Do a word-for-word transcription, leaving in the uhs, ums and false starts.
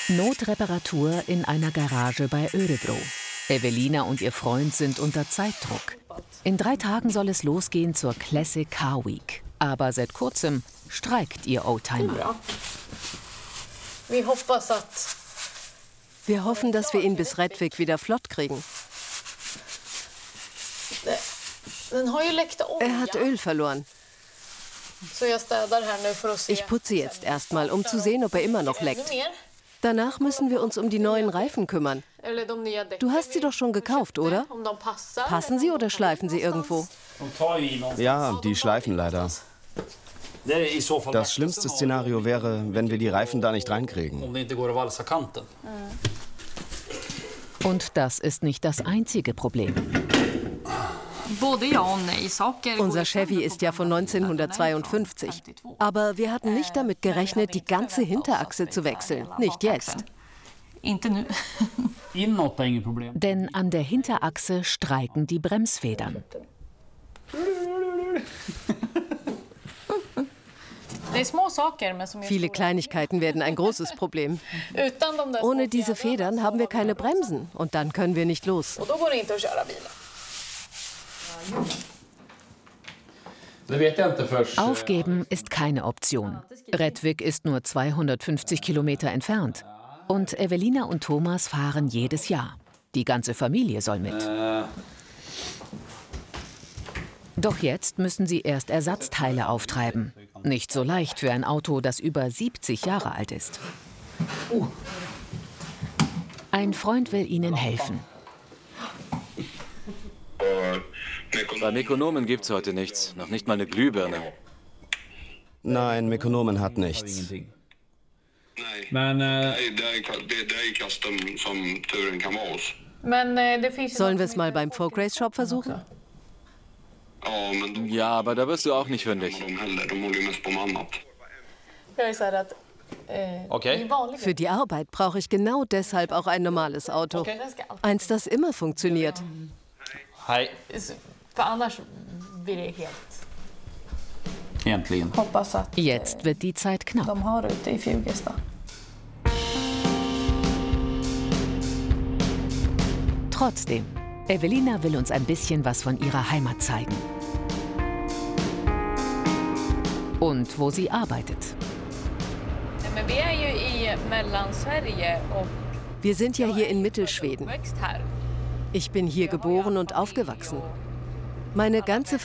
Notreparatur in einer Garage bei Örebro. Evelina und ihr Freund sind unter Zeitdruck. In drei Tagen soll es losgehen zur Classic Car Week. Aber seit kurzem streikt ihr Oldtimer. Wir hoffen, dass wir ihn bis Rättvik wieder flott kriegen. Er hat Öl verloren. Ich putze jetzt erstmal, um zu sehen, ob er immer noch leckt. Danach müssen wir uns um die neuen Reifen kümmern. Du hast sie doch schon gekauft, oder? Passen sie oder schleifen sie irgendwo? Ja, die schleifen leider. Das schlimmste Szenario wäre, wenn wir die Reifen da nicht reinkriegen. Und das ist nicht das einzige Problem. Unser Chevy ist ja von neunzehnhundertzweiundfünfzig. Aber wir hatten nicht damit gerechnet, die ganze Hinterachse zu wechseln. Nicht jetzt. Denn an der Hinterachse streiken die Bremsfedern. Viele Kleinigkeiten werden ein großes Problem. Ohne diese Federn haben wir keine Bremsen und dann können wir nicht los. Aufgeben ist keine Option. Rättvik ist nur zweihundertfünfzig Kilometer entfernt. Und Evelina und Thomas fahren jedes Jahr. Die ganze Familie soll mit. Doch jetzt müssen sie erst Ersatzteile auftreiben. Nicht so leicht für ein Auto, das über siebzig Jahre alt ist. Ein Freund will ihnen helfen. Beim Mekonomen gibt's heute nichts. Noch nicht mal eine Glühbirne. Nein, Mekonomen hat nichts. Sollen wir es mal beim Folk Race Shop versuchen? Ja, aber da wirst du auch nicht fündig. Okay. Für die Arbeit brauche ich genau deshalb auch ein normales Auto. Eins, das immer funktioniert. Hi. Äntligen. Jetzt wird die Zeit knapp. Trotzdem, Evelina will uns ein bisschen was von ihrer Heimat zeigen. Und wo sie arbeitet. Wir sind ja hier in Mittelschweden. Ich bin hier geboren und aufgewachsen. Meine ganze